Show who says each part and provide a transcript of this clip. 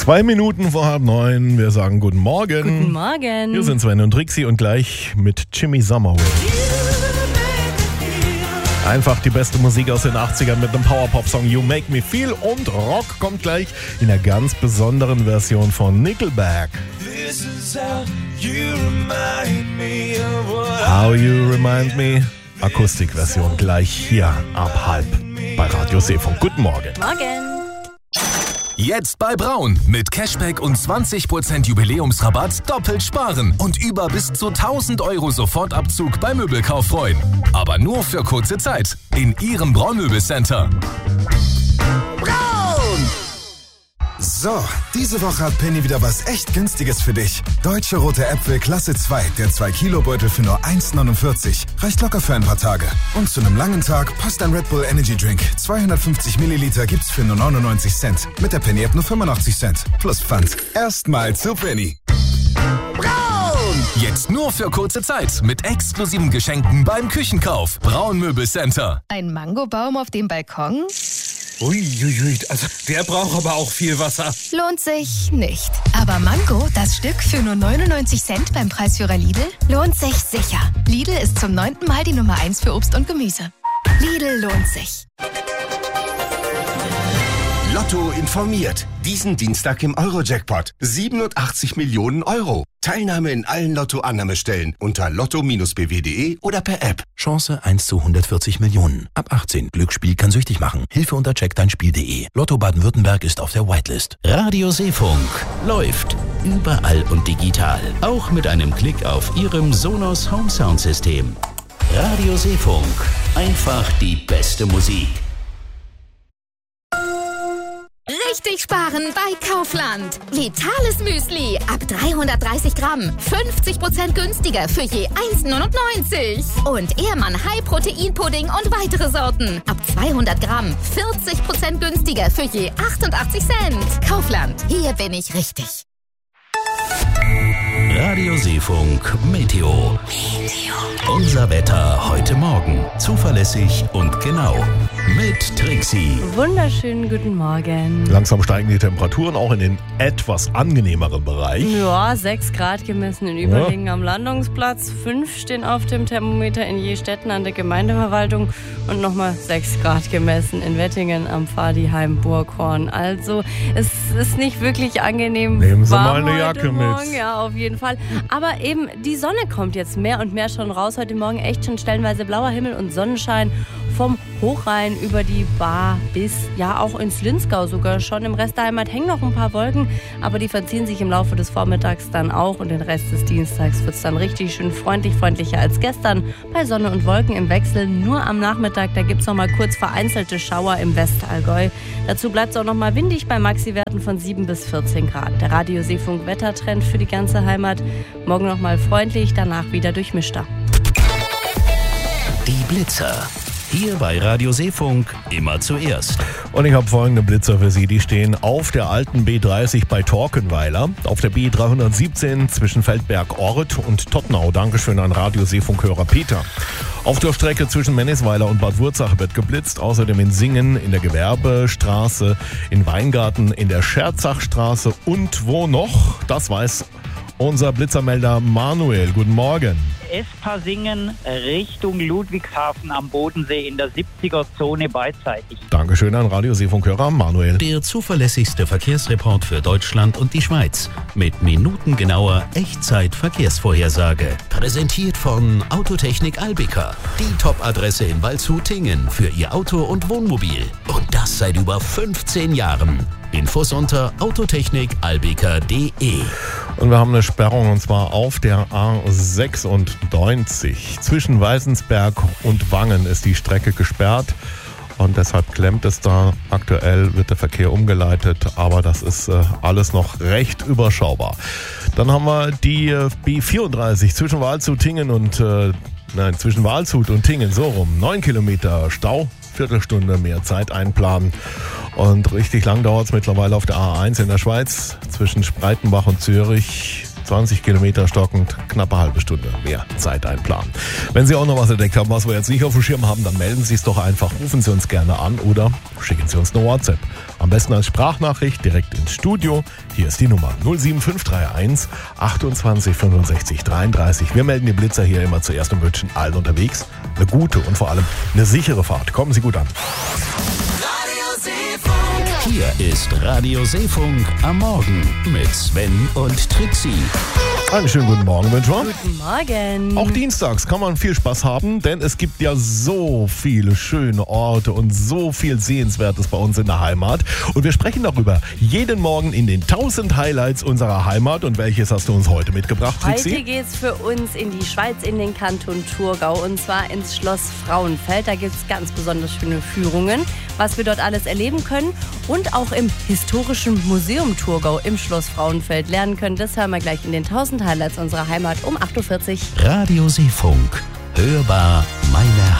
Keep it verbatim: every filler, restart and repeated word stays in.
Speaker 1: Zwei Minuten vor halb neun. Wir sagen guten Morgen.
Speaker 2: Guten Morgen.
Speaker 1: Hier sind Sven und Trixie und gleich mit Jimmy Somerville. Einfach die beste Musik aus den achtzigern mit einem Power-Pop-Song You Make Me Feel, und Rock kommt gleich in einer ganz besonderen Version von Nickelback.
Speaker 3: This is how you remind me of what
Speaker 1: How You Remind Me. Akustikversion gleich hier ab halb bei Radio Seefunk. Guten Morgen.
Speaker 2: Morgen.
Speaker 4: Jetzt bei Braun. Mit Cashback und zwanzig Prozent Jubiläumsrabatt doppelt sparen und über bis zu tausend Euro Sofortabzug beim Möbelkauf freuen. Aber nur für kurze Zeit. In Ihrem Braun-Möbelcenter.
Speaker 5: Braun! So, diese Woche hat Penny wieder was echt Günstiges für dich. Deutsche rote Äpfel Klasse zwei, der zwei Kilo Beutel für nur eins neunundvierzig. Reicht locker für ein paar Tage. Und zu einem langen Tag passt ein Red Bull Energy Drink. zweihundertfünfzig Milliliter gibt's für nur neunundneunzig Cent. Mit der Penny App nur fünfundachtzig Cent. Plus Pfand. Erstmal zu Penny. Braun!
Speaker 4: Jetzt nur für kurze Zeit mit exklusiven Geschenken beim Küchenkauf. Braun Möbelcenter.
Speaker 6: Ein Mangobaum auf dem Balkon?
Speaker 7: Uiuiui, also der braucht aber auch viel Wasser.
Speaker 6: Lohnt sich nicht. Aber Mango, das Stück für nur neunundneunzig Cent beim Preisführer Lidl, lohnt sich sicher. Lidl ist zum neunten Mal die Nummer eins für Obst und Gemüse. Lidl lohnt sich.
Speaker 8: Lotto informiert. Diesen Dienstag im Euro-Jackpot. siebenundachtzig Millionen Euro. Teilnahme in allen Lotto-Annahmestellen unter lotto b w punkt de oder per App.
Speaker 9: Chance eins zu hundertvierzig Millionen. Ab achtzehn. Glücksspiel kann süchtig machen. Hilfe unter check dein spiel punkt de. Lotto Baden-Württemberg ist auf der Whitelist. Radio Seefunk läuft überall und digital. Auch mit einem Klick auf Ihrem Sonos Home Sound System. Radio Seefunk. Einfach die beste Musik.
Speaker 10: Richtig sparen bei Kaufland. Vitales Müsli ab dreihundertdreißig Gramm. fünfzig Prozent günstiger für je eins neunundneunzig. Und Ehrmann High Protein Pudding und weitere Sorten. Ab zweihundert Gramm. vierzig Prozent günstiger für je achtundachtzig Cent. Kaufland. Hier bin ich richtig.
Speaker 9: Radio Seefunk Meteo. Unser Wetter heute Morgen. Zuverlässig und genau. Mit Trixie.
Speaker 2: Wunderschönen guten Morgen.
Speaker 1: Langsam steigen die Temperaturen auch in den etwas angenehmeren Bereich.
Speaker 2: Ja, sechs Grad gemessen in Überlingen ja. am Landungsplatz. fünf stehen auf dem Thermometer in Jestetten an der Gemeindeverwaltung. Und nochmal sechs Grad gemessen in Wettingen am Pfadiheim-Burghorn. Also, es ist nicht wirklich angenehm.
Speaker 1: Nehmen Sie
Speaker 2: warm
Speaker 1: mal eine
Speaker 2: heute
Speaker 1: Jacke
Speaker 2: Morgen.
Speaker 1: mit.
Speaker 2: Ja, auf jeden Fall. Aber eben, die Sonne kommt jetzt mehr und mehr schon raus. Heute Morgen echt schon stellenweise blauer Himmel und Sonnenschein. Vom Hochrhein über die Bar bis ja auch ins Linzgau sogar schon. Im Rest der Heimat hängen noch ein paar Wolken, aber die verziehen sich im Laufe des Vormittags dann auch, und den Rest des Dienstags wird es dann richtig schön freundlich, freundlicher als gestern. Bei Sonne und Wolken im Wechsel. Nur am Nachmittag, da gibt es noch mal kurz vereinzelte Schauer im Westallgäu. Dazu bleibt es auch noch mal windig bei Maxi-Werten von sieben bis vierzehn Grad. Der Radio Seefunk Wettertrend für die ganze Heimat. Morgen noch mal freundlich, danach wieder durchmischter.
Speaker 9: Die Blitzer. Hier bei Radio Seefunk immer zuerst.
Speaker 1: Und ich habe folgende Blitzer für Sie. Die stehen auf der alten B dreißig bei Torkenweiler, auf der B dreihundertsiebzehn zwischen Feldberg-Ort und Tottnau. Dankeschön an Radio Seefunk-Hörer Peter. Auf der Strecke zwischen Mennisweiler und Bad Wurzach wird geblitzt. Außerdem in Singen, in der Gewerbestraße, in Weingarten, in der Scherzachstraße und wo noch? Das weiß unser Blitzermelder Manuel. Guten Morgen.
Speaker 11: Espasingen Richtung Ludwigshafen am Bodensee in der siebziger-Zone beidseitig.
Speaker 1: Dankeschön an Radio Seefunk-Hörer Manuel.
Speaker 9: Der zuverlässigste Verkehrsreport für Deutschland und die Schweiz. Mit minutengenauer Echtzeit-Verkehrsvorhersage. Präsentiert von Autotechnik Albica. Die Top-Adresse in Waldshut-Tingen für Ihr Auto und Wohnmobil. Und das seit über fünfzehn Jahren. Infos unter autotechnik albica punkt de.
Speaker 1: Und wir haben eine Sperrung, und zwar auf der A sechsundneunzig. Zwischen Weißensberg und Wangen ist die Strecke gesperrt. Und deshalb klemmt es da. Aktuell wird der Verkehr umgeleitet, aber das ist äh, alles noch recht überschaubar. Dann haben wir die äh, B vierunddreißig zwischen Waldshut-Tingen und äh, nein, zwischen Waldshut und Tingen, so rum. Neun Kilometer Stau. Viertelstunde mehr Zeit einplanen. Und richtig lang dauert es mittlerweile auf der A eins in der Schweiz zwischen Spreitenbach und Zürich. zwanzig Kilometer stockend, knappe halbe Stunde mehr Zeit einplanen. Wenn Sie auch noch was entdeckt haben, was wir jetzt nicht auf dem Schirm haben, dann melden Sie es doch einfach, rufen Sie uns gerne an oder schicken Sie uns eine WhatsApp. Am besten als Sprachnachricht direkt ins Studio. Hier ist die Nummer null sieben fünf drei eins achtundzwanzig fünfundsechzig dreiunddreißig. Wir melden die Blitzer hier immer zuerst und wünschen allen unterwegs eine gute und vor allem eine sichere Fahrt. Kommen Sie gut an.
Speaker 9: Hier ist Radio Seefunk am Morgen mit Sven und Trixie.
Speaker 1: Einen schönen guten Morgen, wünsche ich.
Speaker 2: Guten Morgen.
Speaker 1: Auch dienstags kann man viel Spaß haben, denn es gibt ja so viele schöne Orte und so viel Sehenswertes bei uns in der Heimat. Und wir sprechen darüber jeden Morgen in den tausend Highlights unserer Heimat. Und welches hast du uns heute mitgebracht, Trixie?
Speaker 2: Heute geht's für uns in die Schweiz, in den Kanton Thurgau und zwar ins Schloss Frauenfeld. Da gibt's ganz besonders schöne Führungen, was wir dort alles erleben können und auch im historischen Museum Thurgau im Schloss Frauenfeld lernen können. Das hören wir gleich in den tausend Highlights unserer Heimat um acht Uhr vierzig.
Speaker 9: Radio Seefunk. Hörbar meine